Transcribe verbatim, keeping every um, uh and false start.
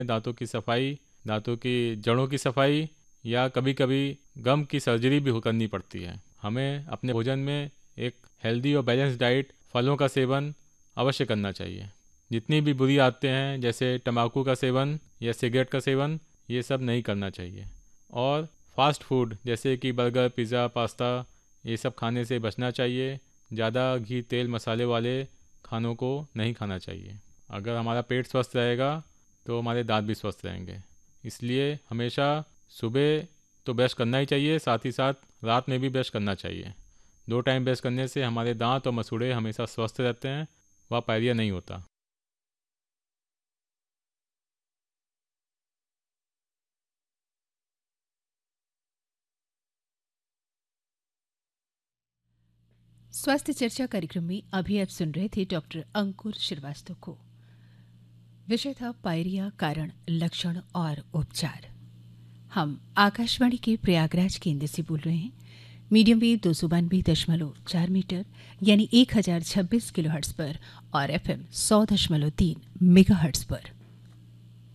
दांतों की सफाई, दांतों की जड़ों की सफाई या कभी कभी गम की सर्जरी भी हो- करनी पड़ती है। हमें अपने भोजन में एक हेल्दी और बैलेंस डाइट, फलों का सेवन अवश्य करना चाहिए। जितनी भी बुरी आदतें हैं जैसे तंबाकू का सेवन या सिगरेट का सेवन, ये सब नहीं करना चाहिए। और फास्ट फूड जैसे कि बर्गर, पिज़्ज़ा, पास्ता, ये सब खाने से बचना चाहिए। ज़्यादा घी, तेल, मसाले वाले खानों को नहीं खाना चाहिए। अगर हमारा पेट स्वस्थ रहेगा तो हमारे दांत भी स्वस्थ रहेंगे। इसलिए हमेशा सुबह तो ब्रश करना ही चाहिए, साथ ही साथ रात में भी ब्रश करना चाहिए। दो टाइम ब्रश करने से हमारे दांत और मसूड़े हमेशा स्वस्थ रहते हैं, वह पायरिया नहीं होता। स्वास्थ्य चर्चा कार्यक्रम में अभी आप सुन रहे थे डॉक्टर अंकुर श्रीवास्तव को। विषय था पायरिया, कारण, लक्षण और उपचार। हम आकाशवाणी के प्रयागराज केंद्र से बोल रहे हैं। मीडियम वेव दो सौ बानवे दशमलव चार मीटर यानी एक हजार छब्बीस किलो हर्ट्स पर और एफ एम सौ दशमलव तीन मेगा हर्ट्स पर।